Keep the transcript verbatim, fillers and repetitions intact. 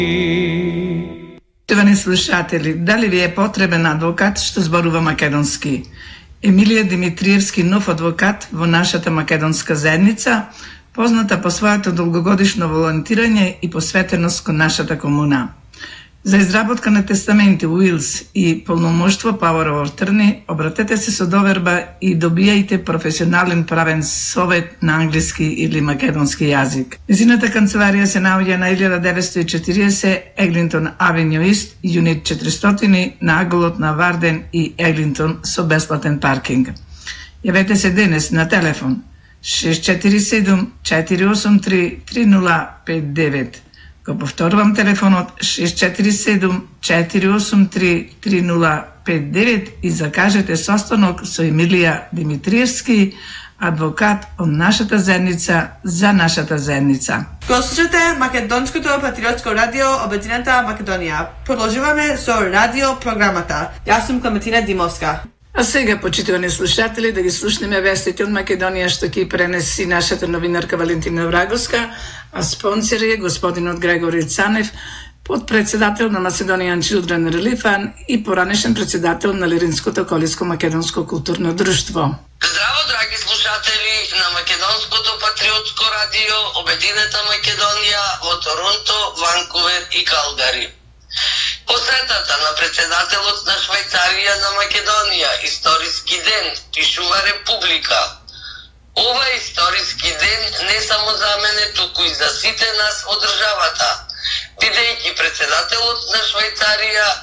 Poštovani slušatelji, da li ви е потребен адвокат што зборува македонски? Емилија Димитриевски, нов адвокат во нашата македонска заедница, позната по своето долгогодишно волонтирање и посветеност кон нашата комуна. За изработка на тестаменти, уилс и полномоштво Power of Attorney, обратете се со доверба и добијајте професионален правен совет на англиски или македонски јазик. Незината канцеларија се наоѓа на илјада деветстотини и четиридесет Еглинтон Авенју Ист, Юнит четиристотини, на аголот на Варден и Еглинтон со бесплатен паркинг. Јавете се денес на телефон шест четири седум четири осум три три нула пет девет. Го повторувам телефонот шест четири седум четири осум три три нула пет девет и закажете состанок со Емилија Димитриевски, адвокат од нашата заедница за нашата заедница. Го слушате Македонското патриотско радио Обединета Македонија. Продолжуваме со радио програмата. Јас сум Клементина Димовска. А сега, почитувани слушатели, да ги слушнеме вестите од Македонија што ќе пренеси нашата новинарка Валентина Враговска, а спонсор е господинот Грегори Цанев, подпредседател на Macedonian Children Relief Fund и поранешен председател на Лиринското колиско македонско културно друштво. Здраво, драги слушатели на Македонското патриотско радио Обединета Македонија во Торонто, Ванкувер и Калгари. Посетата на председателот на Швајцарија на Македонија, историски ден, пишува Република. Ова историски ден не само за мене, туку и за сите нас во државата, бидејќи председателот на Швајцарија